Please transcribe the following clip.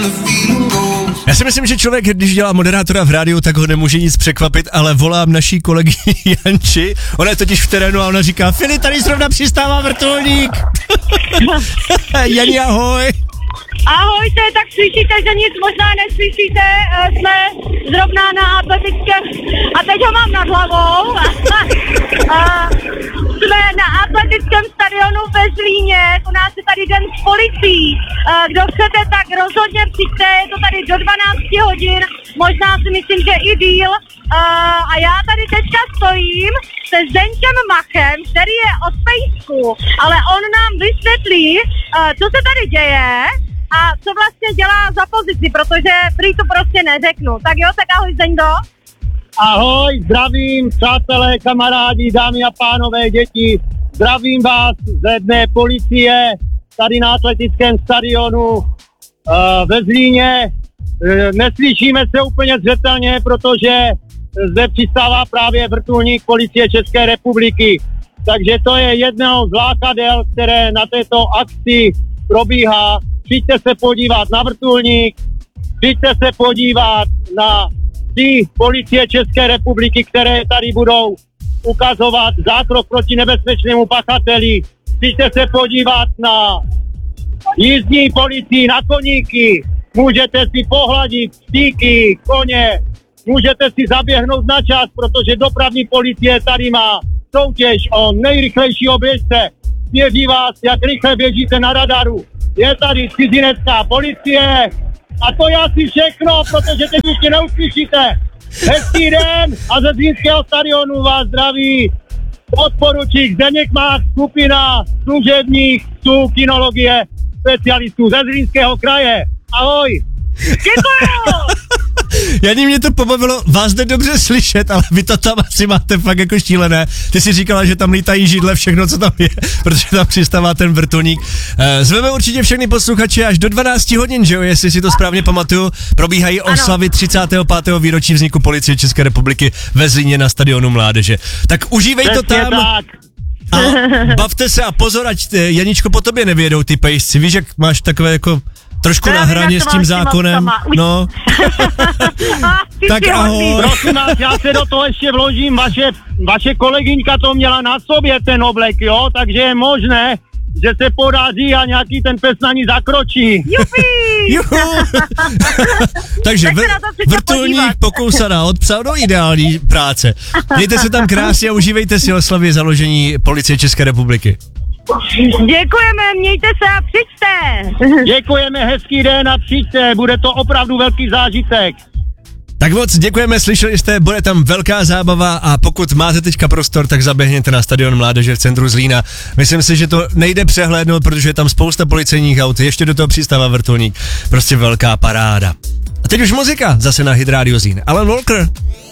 Já si myslím, že člověk, když dělá moderátora v rádiu, tak ho nemůže nic překvapit, ale volám naší kolegy Janči. Ona je totiž v terénu a ona říká, Fili, tady zrovna přistává vrtulník. Jani, ahoj. Ahojte, tak slyšíte, že nic možná neslyšíte, jsme zrovna na atletickém, a teď ho mám nad hlavou, jsme na atletickém stadionu ve Zlíně, u nás je tady den s policií, kdo chcete, tak rozhodně přijďte, je to tady do 12 hodin, možná si myslím, že i díl, a já tady teďka stojím se Zdeňkem Machem, který je od Pejsku, ale on nám vysvětlí, co se tady děje, a co vlastně dělá za pozici, protože prý to prostě neřeknu. Tak jo, tak ahoj Zdeňdo. Ahoj, zdravím, přátelé, kamarádi, dámy a pánové, děti. Zdravím vás ze dne policie tady na atletickém stadionu ve Zlíně. Neslyšíme se úplně zřetelně, protože zde přistává právě vrtulník policie České republiky. Takže to je jedno z lákadel, které na této akci probíhá. Přijďte se podívat na vrtulník, přijďte se podívat na ty policie České republiky, které tady budou ukazovat zákrok proti nebezpečnému pachateli. Přijďte se podívat na jízdní policii, na koníky, můžete si pohladit psíky, koně, můžete si zaběhnout na čas, protože dopravní policie tady má soutěž o nejrychlejšího běžce. Měří vás, jak rychle běžíte na radaru. Je tady cizinecká policie a to je asi všechno, protože teď už tě neuslyšíte. Hezký den a ze Zlínského stadionu vás zdraví podporučík Zdeněk Mach, skupina služebních psů kinologie specialistů ze Zlínského kraje. Ahoj! Děkuju! Jani, mě to pobavilo, vás jde dobře slyšet, ale vy to tam asi máte fakt jako štílené. Ty jsi říkala, že tam lítají židle, všechno, co tam je, protože tam přistává ten vrtulník. Zveme určitě všechny posluchače až do 12 hodin, že jo, jestli si to správně pamatuju. Probíhají oslavy 35. výročí vzniku policie České republiky ve Zlíně na stadionu Mládeže. Tak užívej to tam. Tak. A bavte se a pozor, ať Janičko, po tobě nevědou ty pejsci. Víš, jak máš takové jako trošku na hraně s tím zákonem, no. Tak ahoj. Prosím vás, já se do toho ještě vložím, vaše kolegyňka to měla na sobě ten oblek, jo, takže je možné, že se podaří a nějaký ten pes na ní zakročí. Jupi! Takže vrtulník pokousaná od psa, no ideální práce. Mějte se tam krásně a užívejte si oslavy založení policie České republiky. Děkujeme, mějte se a přijďte. Děkujeme, hezký den a přijďte, bude to opravdu velký zážitek. Tak moc děkujeme, slyšeli jste, bude tam velká zábava a pokud máte teďka prostor, tak zaběhněte na stadion Mládeže v centru Zlína. Myslím si, že to nejde přehlédnout, protože je tam spousta policejních aut, ještě do toho přistává vrtulník. Prostě velká paráda. A teď už muzika, zase na Hit Radio Zlín. Alan Walker.